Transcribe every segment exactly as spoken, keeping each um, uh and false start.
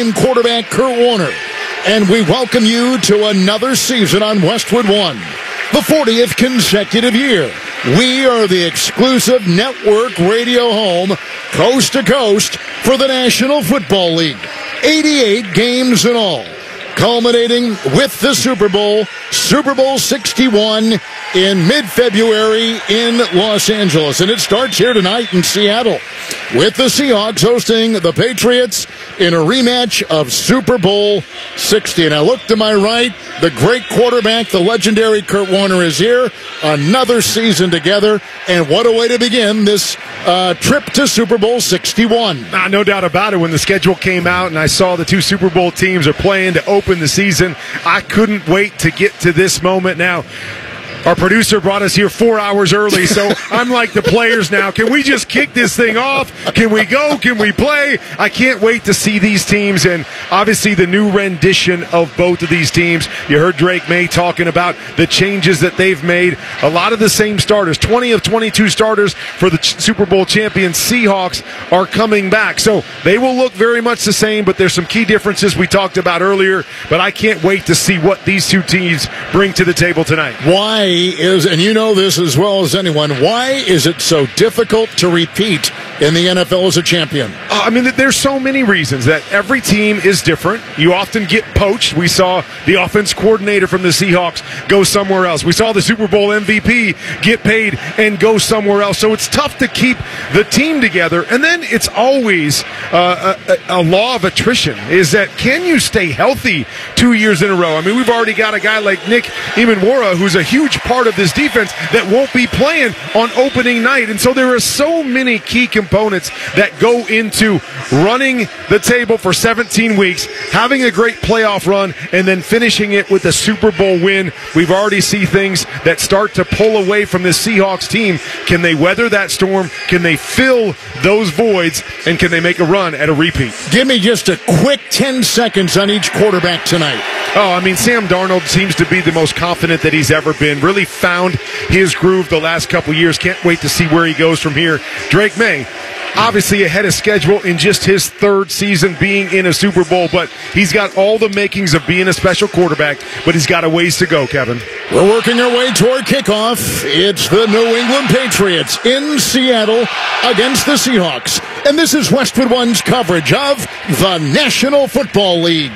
Name quarterback Kurt Warner, and we welcome you to another season on Westwood One, the fortieth consecutive year. We are the exclusive network radio home, coast to coast, for the National Football League. eighty-eight games in all, culminating with the Super Bowl, Super Bowl sixty-one in mid-February in Los Angeles. And it starts here tonight in Seattle with the Seahawks hosting the Patriots in a rematch of Super Bowl sixty. And I look to my right, the great quarterback, the legendary Kurt Warner is here. Another season together, and what a way to begin this uh, trip to Super Bowl sixty-one. Nah, no doubt about it. When the schedule came out and I saw the two Super Bowl teams are playing to open the season, I couldn't wait to get to this moment. Now, our producer brought us here four hours early, so I'm like the players now. Can we just kick this thing off? Can we go? Can we play? I can't wait to see these teams, and obviously the new rendition of both of these teams. You heard Drake May talking about the changes that they've made. A lot of the same starters. twenty of twenty-two starters for the Super Bowl champion Seahawks are coming back. So they will look very much the same, but there's some key differences we talked about earlier. But I can't wait to see what these two teams bring to the table tonight. Why is, and you know this as well as anyone, why is it so difficult to repeat in the N F L as a champion? Uh, I mean, there's so many reasons that every team is different. You often get poached. We saw the offense coordinator from the Seahawks go somewhere else. We saw the Super Bowl M V P get paid and go somewhere else. So it's tough to keep the team together. And then it's always uh, a, a law of attrition, is that can you stay healthy two years in a row? I mean, we've already got a guy like Nick Emanwara, who's a huge part of this defense, that won't be playing on opening night. And so there are so many key components that go into running the table for seventeen weeks, having a great playoff run, and then finishing it with a Super Bowl win. We've already seen things that start to pull away from this Seahawks team. Can they weather that storm? Can they fill those voids? And can they make a run at a repeat? Give me just a quick ten seconds on each quarterback tonight. Oh, I mean, Sam Darnold seems to be the most confident that he's ever been. Really found his groove the last couple years. Can't wait to see where he goes from here. Drake May, obviously ahead of schedule in just his third season being in a Super Bowl, but he's got all the makings of being a special quarterback, but he's got a ways to go, Kevin. We're working our way toward kickoff. It's the New England Patriots in Seattle against the Seahawks. And this is Westwood One's coverage of the National Football League.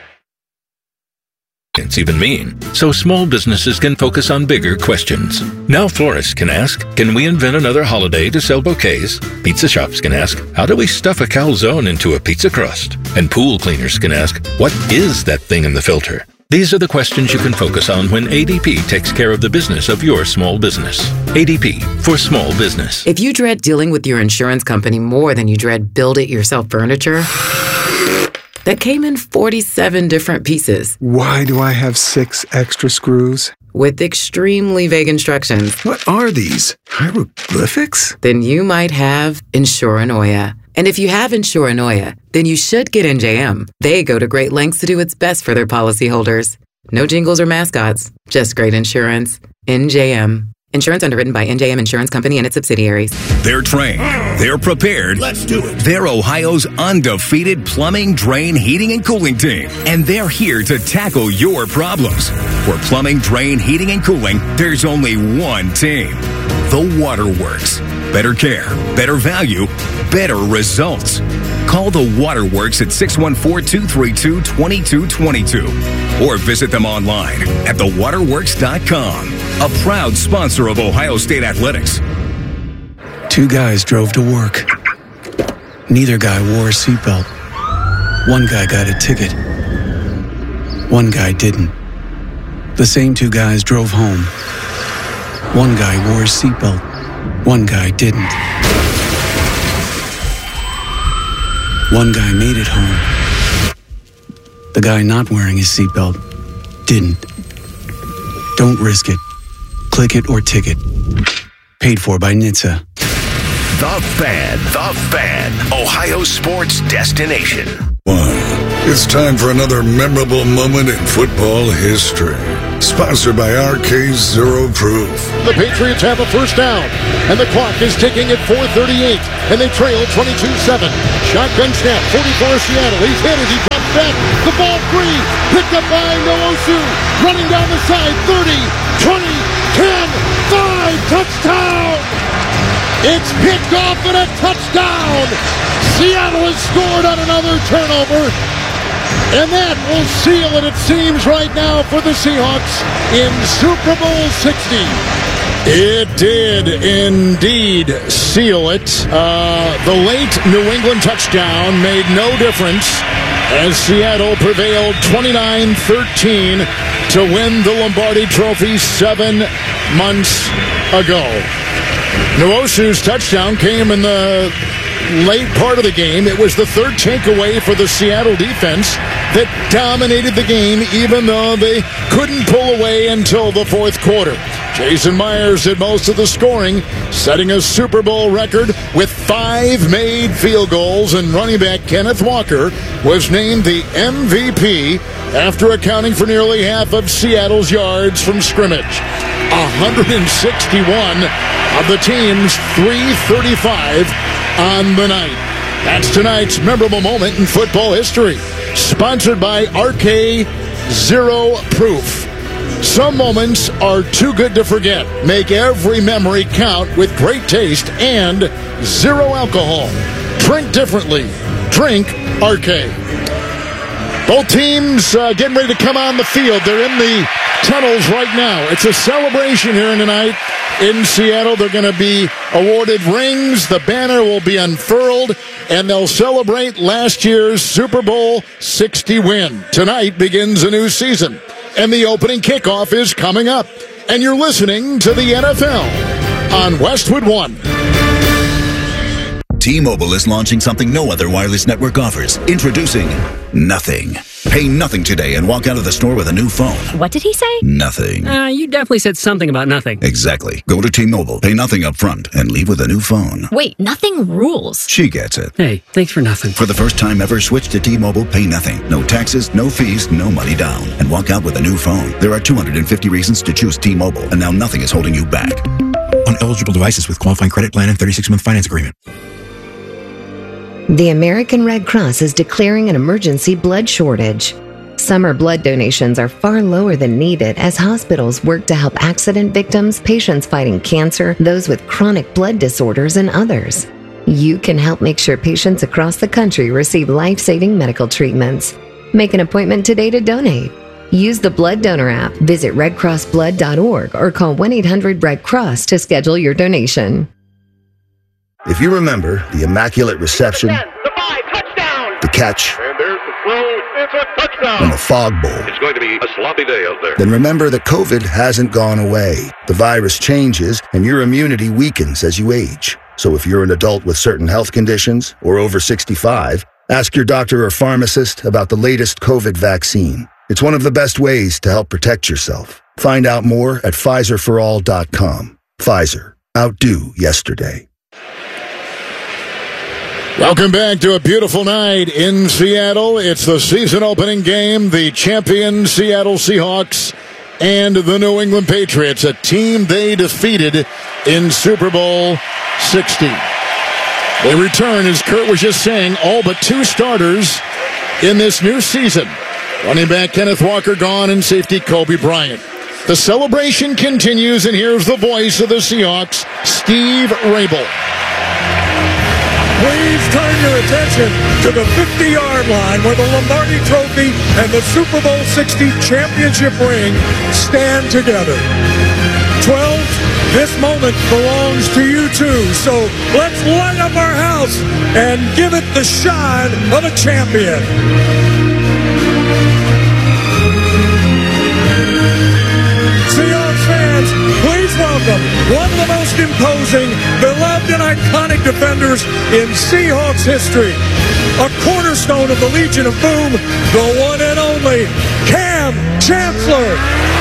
It's even mean, so small businesses can focus on bigger questions. Now florists can ask, can we invent another holiday to sell bouquets? Pizza shops can ask, how do we stuff a calzone into a pizza crust? And pool cleaners can ask, what is that thing in the filter? These are the questions you can focus on when A D P takes care of the business of your small business. A D P, for small business. If you dread dealing with your insurance company more than you dread build-it-yourself furniture that came in forty-seven different pieces. Why do I have six extra screws? With extremely vague instructions. What are these? Hieroglyphics? Then you might have Insuranoia. And if you have Insuranoia, then you should get N J M. They go to great lengths to do its best for their policyholders. No jingles or mascots, just great insurance. N J M. Insurance underwritten by N J M Insurance Company and its subsidiaries. They're trained. They're prepared. Let's do it. They're Ohio's undefeated plumbing, drain, heating, and cooling team. And they're here to tackle your problems. For plumbing, drain, heating, and cooling, there's only one team. The Waterworks. Better care, better value, better results. Call the Waterworks at six one four, two three two, two two two two or visit them online at the waterworks dot com. A proud sponsor of Ohio State Athletics. Two guys drove to work. Neither guy wore a seatbelt. One guy got a ticket. One guy didn't. The same two guys drove home. One guy wore a seatbelt. One guy didn't. One guy made it home. The guy not wearing his seatbelt didn't. Don't risk it. Click it or ticket. Paid for by N H T S A. The Fan. The Fan. Ohio sports destination. One. It's time for another memorable moment in football history. Sponsored by R K Zero Proof. The Patriots have a first down, and the clock is ticking at four thirty-eight, and they trail twenty-two seven. Shotgun snap, forty-four Seattle. He's hit as he drops back. The ball free. Picked up by Nwosu. Running down the side. thirty, twenty, ten, five. Touchdown! It's picked off and a touchdown! Seattle has scored on another turnover. And that will seal it, it seems, right now for the Seahawks in Super Bowl sixty. It did indeed seal it. Uh, the late New England touchdown made no difference as Seattle prevailed twenty-nine thirteen to win the Lombardi Trophy seven months ago. Nwosu's touchdown came in the late part of the game. It was the third takeaway for the Seattle defense that dominated the game, even though they couldn't pull away until the fourth quarter. Jason Myers did most of the scoring, setting a Super Bowl record with five made field goals, and running back Kenneth Walker was named the M V P after accounting for nearly half of Seattle's yards from scrimmage. one hundred sixty-one of the team's three thirty-five on the night. That's tonight's memorable moment in football history. Sponsored by R K Zero Proof. Some moments are too good to forget. Make every memory count with great taste and zero alcohol. Drink differently. Drink R K. Both teams uh, getting ready to come on the field. They're in the tunnels right now. It's a celebration here tonight in Seattle. They're going to be awarded rings. The banner will be unfurled, and they'll celebrate last year's Super Bowl sixty win. Tonight begins a new season, and the opening kickoff is coming up. And you're listening to the N F L on Westwood One. T-Mobile is launching something no other wireless network offers. Introducing Nothing. Pay nothing today and walk out of the store with a new phone. What did he say? Nothing. Uh, you definitely said something about nothing. Exactly. Go to T-Mobile, pay nothing up front, and leave with a new phone. Wait, nothing rules. She gets it. Hey, thanks for nothing. For the first time ever, switch to T-Mobile, pay nothing. No taxes, no fees, no money down. And walk out with a new phone. There are two hundred fifty reasons to choose T-Mobile, and now nothing is holding you back. On eligible devices with qualifying credit plan and thirty-six month finance agreement. The American Red Cross is declaring an emergency blood shortage. Summer blood donations are far lower than needed as hospitals work to help accident victims, patients fighting cancer, those with chronic blood disorders, and others. You can help make sure patients across the country receive life-saving medical treatments. Make an appointment today to donate. Use the Blood Donor app, visit red cross blood dot org, or call one eight hundred red cross to schedule your donation. If you remember the immaculate reception, the five, touchdown, the catch, and there's the throw, it's a touchdown, and the fog bowl, it's going to be a sloppy day out there. Then remember that COVID hasn't gone away. The virus changes, and your immunity weakens as you age. So if you're an adult with certain health conditions or over sixty-five, ask your doctor or pharmacist about the latest COVID vaccine. It's one of the best ways to help protect yourself. Find out more at Pfizer for all dot com. Pfizer. Outdo yesterday. Welcome back to a beautiful night in Seattle. It's the season opening game. The champion Seattle Seahawks and the New England Patriots, a team they defeated in Super Bowl sixty. They return, as Kurt was just saying, all but two starters in this new season. Running back Kenneth Walker gone and safety Kobe Bryant. The celebration continues, and here's the voice of the Seahawks, Steve Rabel. Please turn your attention to the fifty-yard line where the Lombardi Trophy and the Super Bowl sixty championship ring stand together. twelve, this moment belongs to you too, so let's light up our house and give it the shine of a champion. Seahawks fans, please welcome one of the most imposing, beloved, and iconic defenders in Seahawks history. A cornerstone of the Legion of Boom, the one and only Kam Chancellor.